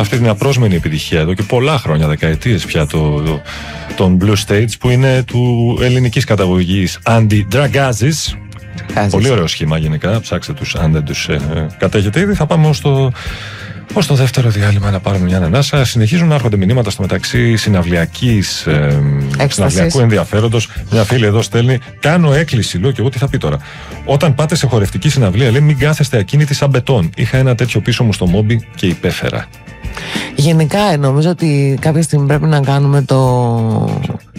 αυτή την απρόσμενη επιτυχία εδώ και πολλά χρόνια, δεκαετίες πια, των Blue States, που είναι του ελληνικής καταγωγής Andy Dragazis. Πολύ ωραίο σχήμα γενικά. Ψάξτε τους αν δεν τους κατέχετε ήδη. Θα πάμε ως το δεύτερο διάλειμμα να πάρουμε μια ανανάσα. Συνεχίζουν να έρχονται μηνύματα στο μεταξύ συναυλιακού ενδιαφέροντος. Μια φίλη εδώ στέλνει: κάνω έκκληση, λέω και εγώ τι θα πει τώρα. Όταν πάτε σε χορευτική συναυλία, λέει, μην κάθεστε ακίνητοι σαν μπετόν. Είχα ένα τέτοιο πίσω μου στο Μόμπι και υπέφερα. Γενικά νομίζω ότι κάποια στιγμή πρέπει να κάνουμε το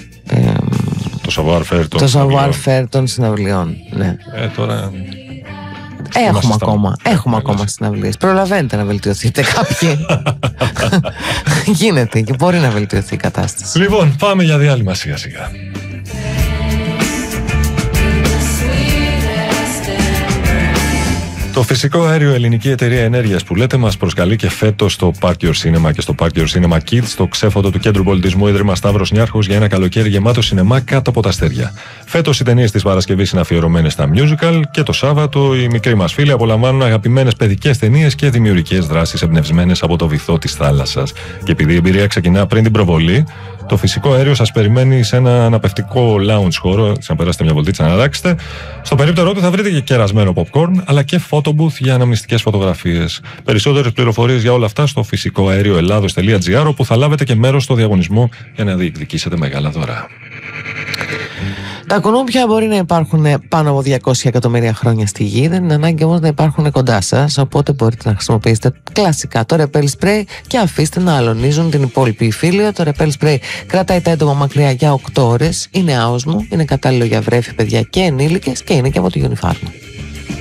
savoir-faire των συναυλιών. Ναι. Τώρα... Έχουμε ακόμα συναυλίες. Προλαβαίνετε να βελτιωθείτε κάποιοι. Γίνεται και μπορεί να βελτιωθεί η κατάσταση. Λοιπόν, πάμε για διάλειμμα σιγά σιγά. Το φυσικό αέριο Ελληνική Εταιρεία Ενέργειας που λέτε μας προσκαλεί και φέτος στο Park Your Cinema και στο Park Your Cinema Kids, στο ξέφωτο του Κέντρου Πολιτισμού Ίδρυμα Σταύρος Νιάρχος, για ένα καλοκαίρι γεμάτο σινεμά κάτω από τα αστέρια. Φέτος οι ταινίες της Παρασκευής είναι αφιερωμένες στα musical και το Σάββατο οι μικροί μας φίλοι απολαμβάνουν αγαπημένες παιδικές ταινίες και δημιουργικές δράσεις εμπνευσμένες από το βυθό της θάλασσας. Και επειδή η εμπειρία ξεκινά πριν την προβολή, το φυσικό αέριο σας περιμένει σε ένα αναπευτικό lounge χώρο, να περάσετε μια βολτίτσα να αλλάξετε. Στο περίπτερό του θα βρείτε και κερασμένο popcorn, αλλά και photo booth για αναμνηστικές φωτογραφίες. Περισσότερες πληροφορίες για όλα αυτά στο φυσικοαέρioελλάδος.gr, όπου θα λάβετε και μέρος στο διαγωνισμό για να διεκδικήσετε μεγάλα δώρα. Τα κουνούπια μπορεί να υπάρχουν πάνω από 200 εκατομμύρια χρόνια στη γη, δεν είναι ανάγκη όμως να υπάρχουν κοντά σας, οπότε μπορείτε να χρησιμοποιήσετε κλασικά το ρεπέλ σπρέι και αφήστε να αλωνίζουν την υπόλοιπη υφήλιο. Το ρεπέλ σπρέι κρατάει τα έντομα μακριά για 8 ώρες, είναι άοσμο, είναι κατάλληλο για βρέφη, παιδιά και ενήλικες και είναι και από τη Unifarma.